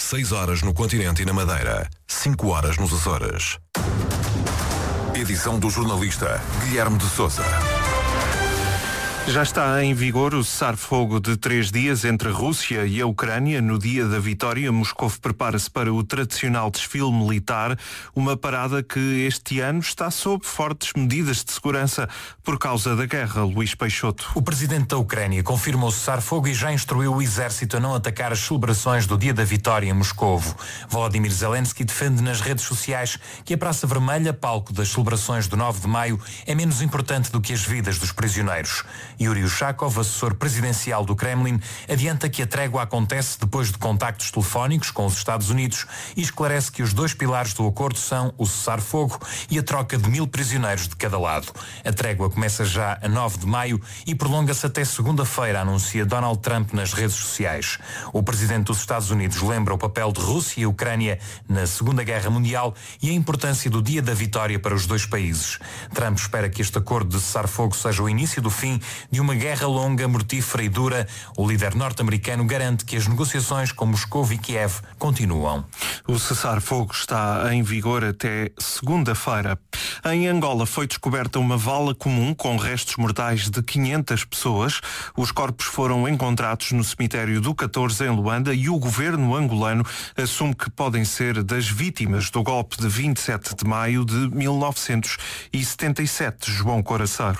6 horas no continente e na Madeira, 5 horas nos Açores. Edição do jornalista Guilherme de Sousa. Já está em vigor o cessar-fogo de 3 dias entre a Rússia e a Ucrânia. No dia da vitória, Moscou prepara-se para o tradicional desfile militar, uma parada que este ano está sob fortes medidas de segurança por causa da guerra. Luís Peixoto. O presidente da Ucrânia confirmou o cessar-fogo e já instruiu o exército a não atacar as celebrações do dia da vitória em Moscovo. Volodymyr Zelensky defende nas redes sociais que a Praça Vermelha, palco das celebrações do 9 de maio, é menos importante do que as vidas dos prisioneiros. Yuri Ushakov, assessor presidencial do Kremlin, adianta que a trégua acontece depois de contactos telefónicos com os Estados Unidos e esclarece que os 2 pilares do acordo são o cessar-fogo e a troca de 1000 prisioneiros de cada lado. A trégua começa já a 9 de maio e prolonga-se até segunda-feira, anuncia Donald Trump nas redes sociais. O presidente dos Estados Unidos lembra o papel de Rússia e Ucrânia na Segunda Guerra Mundial e a importância do dia da vitória para os 2 países. Trump espera que este acordo de cessar-fogo seja o início do fim de uma guerra longa, mortífera e dura. O líder norte-americano garante que as negociações com Moscou e Kiev continuam. O cessar-fogo está em vigor até segunda-feira. Em Angola foi descoberta uma vala comum com restos mortais de 500 pessoas. Os corpos foram encontrados no cemitério do 14 em Luanda e o governo angolano assume que podem ser das vítimas do golpe de 27 de maio de 1977. João Coraçaro.